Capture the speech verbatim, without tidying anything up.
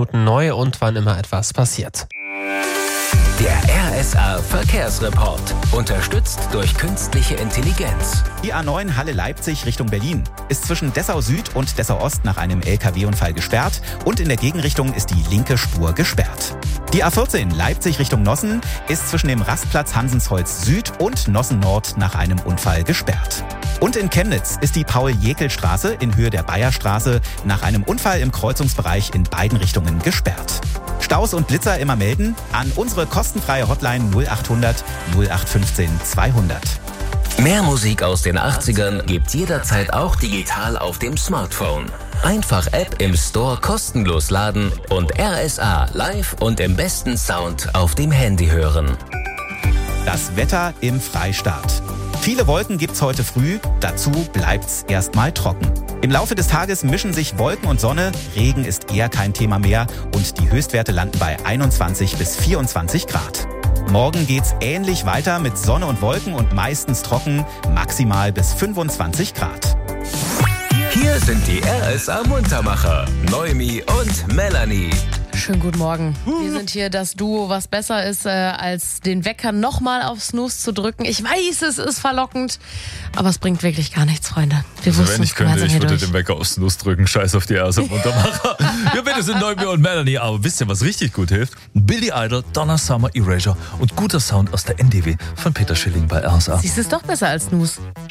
Minuten neu und wann immer etwas passiert. Der R S A Verkehrsreport. Unterstützt durch künstliche Intelligenz. Die A neun Halle-Leipzig Richtung Berlin ist zwischen Dessau Süd und Dessau Ost nach einem L K W-Unfall gesperrt und in der Gegenrichtung ist die linke Spur gesperrt. Die A vierzehn Leipzig Richtung Nossen ist zwischen dem Rastplatz Hansensholz Süd und Nossen Nord nach einem Unfall gesperrt. Und in Chemnitz ist die Paul-Jekel-Straße in Höhe der Bayerstraße nach einem Unfall im Kreuzungsbereich in beiden Richtungen gesperrt. Staus und Blitzer immer melden an unsere kostenfreie Hotline null achthundert null acht fünfzehn zweihundert. Mehr Musik aus den achtzigern gibt's jederzeit auch digital auf dem Smartphone. Einfach App im Store kostenlos laden und R S A live und im besten Sound auf dem Handy hören. Das Wetter im Freistaat. Viele Wolken gibt's heute früh, dazu bleibt's erstmal trocken. Im Laufe des Tages mischen sich Wolken und Sonne, Regen ist eher kein Thema mehr und die Höchstwerte landen bei einundzwanzig bis vierundzwanzig Grad. Morgen geht's ähnlich weiter mit Sonne und Wolken und meistens trocken, maximal bis fünfundzwanzig Grad. Hier sind die R S A Muntermacher, Noemi und Melanie. Schönen guten Morgen. Wir sind hier das Duo, was besser ist, äh, als den Wecker nochmal auf Snooze zu drücken. Ich weiß, es ist verlockend, aber es bringt wirklich gar nichts, Freunde. Wir Also wussten wenn ich es könnte, gemeinsam ich hier würde durch. den Wecker auf Snooze drücken. Scheiß auf die R S A Muntermacher. Wir bitte sind Noemi und Melanie. Aber wisst ihr, was richtig gut hilft? Billy Idol, Donna Summer, Erasure und guter Sound aus der N D W von Peter Schilling bei R S A. Siehst du, es ist doch besser als Snooze.